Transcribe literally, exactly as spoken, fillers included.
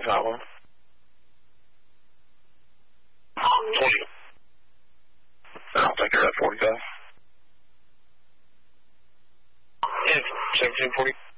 got one. twenty. I'll take care of that forty-five. Yeah, seventeen forty.